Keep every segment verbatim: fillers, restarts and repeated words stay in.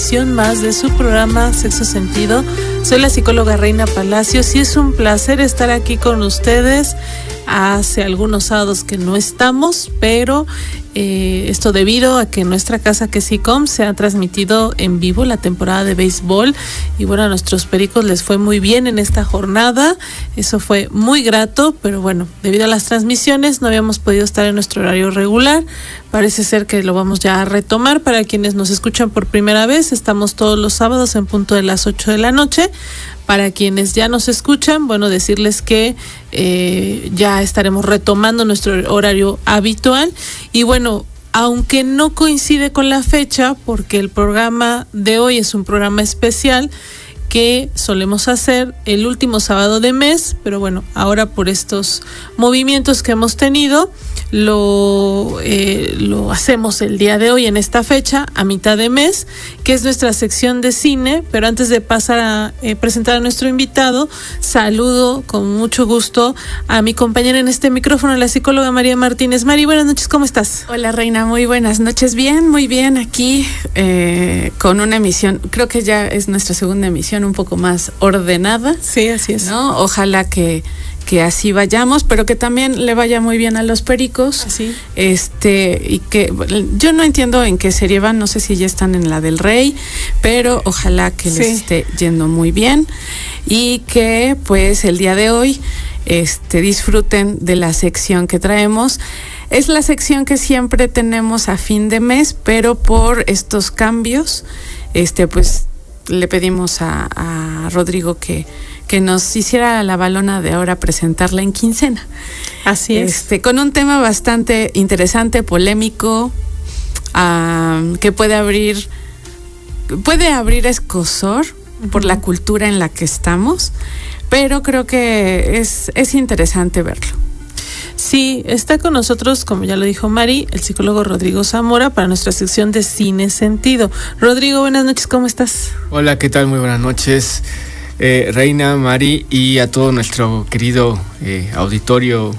emisión más de su programa Sexo Sentido. Soy la psicóloga Reina Palacios y es un placer estar aquí con ustedes. Hace algunos sábados que no estamos, pero eh, esto debido a que en nuestra casa, que es SICOM, se ha transmitido en vivo la temporada de béisbol y bueno, a nuestros pericos les fue muy bien en esta jornada. Eso fue muy grato, pero bueno, debido a las transmisiones no habíamos podido estar en nuestro horario regular. Parece ser que lo vamos ya a retomar. Para quienes nos escuchan por primera vez, estamos todos los sábados en punto de las ocho de la noche. Para quienes ya nos escuchan, bueno, decirles que eh, ya estaremos retomando nuestro horario habitual. Y bueno, aunque no coincide con la fecha, porque el programa de hoy es un programa especial que solemos hacer el último sábado de mes, pero bueno, ahora por estos movimientos que hemos tenido, lo, eh, lo hacemos el día de hoy en esta fecha, a mitad de mes, que es nuestra sección de cine. Pero antes de pasar a eh, presentar a nuestro invitado, saludo con mucho gusto a mi compañera en este micrófono, la psicóloga María Martínez. Mari, buenas noches, ¿cómo estás? Hola Reina, muy buenas noches, bien, muy bien, aquí eh, con una emisión, creo que ya es nuestra segunda emisión un poco más ordenada. Sí, así es. ¿No? Ojalá que, que así vayamos, pero que también le vaya muy bien a los pericos. Así. Este, y que yo no entiendo en qué serie van, no sé si ya están en la del Rey, pero ojalá que les sí. esté yendo muy bien y que pues el día de hoy este, disfruten de la sección que traemos. Es la sección que siempre tenemos a fin de mes, pero por estos cambios, este, pues le pedimos a, a Rodrigo que, que nos hiciera la balona de ahora presentarla en quincena. Así es. Este, con un tema bastante interesante, polémico, uh, que puede abrir, puede abrir escozor uh-huh. por la cultura en la que estamos, pero creo que es, es interesante verlo. Sí, está con nosotros, como ya lo dijo Mari, el psicólogo Rodrigo Zamora para nuestra sección de Cine Sentido. Rodrigo, buenas noches, ¿cómo estás? Hola, ¿qué tal? Muy buenas noches, eh, Reina, Mari y a todo nuestro querido eh, auditorio,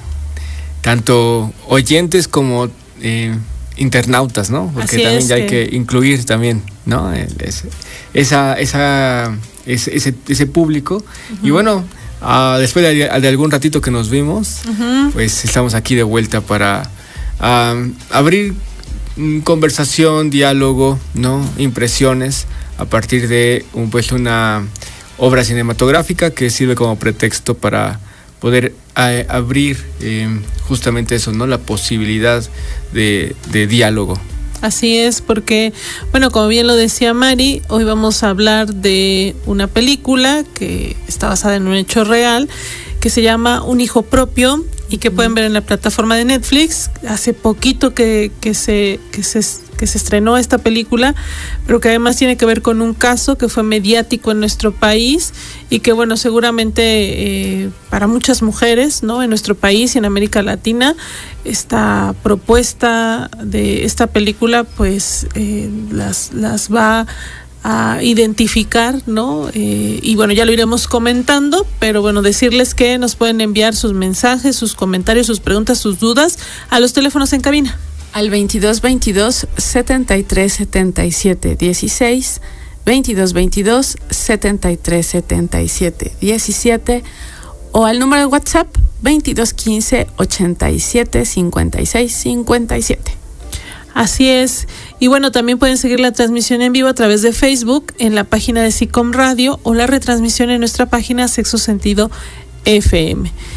tanto oyentes como eh, internautas, ¿no? Porque Así también es ya que... hay que incluir también, ¿no? Es, esa, esa, ese, ese, ese público. Uh-huh. Y bueno, Uh, después de, de algún ratito que nos vimos, uh-huh. pues estamos aquí de vuelta para uh, abrir conversación, diálogo, ¿no? Impresiones a partir de un, pues una obra cinematográfica que sirve como pretexto para poder uh, abrir eh, justamente eso, ¿no? La posibilidad de, de diálogo. Así es, porque, bueno, como bien lo decía Mari, hoy vamos a hablar de una película que está basada en un hecho real, que se llama Un hijo propio y que pueden ver en la plataforma de Netflix. Hace poquito que, que se, que se, que se estrenó esta película, pero que además tiene que ver con un caso que fue mediático en nuestro país y que, bueno, seguramente eh, para muchas mujeres, ¿no? En nuestro país y en América Latina, esta propuesta de esta película, pues eh, las, las va a identificar, ¿no? Eh, y bueno, ya lo iremos comentando, pero bueno, decirles que nos pueden enviar sus mensajes, sus comentarios, sus preguntas, sus dudas a los teléfonos en cabina. Al veintidós veintidós setenta y tres setenta y siete dieciséis, veintidós veintidós setenta y tres setenta y siete diecisiete o al número de WhatsApp veintidós quince ochenta y siete cincuenta y seis cincuenta y siete. Así es. Y bueno, también pueden seguir la transmisión en vivo a través de Facebook, en la página de SICOM Radio o la retransmisión en nuestra página Sexo Sentido F M.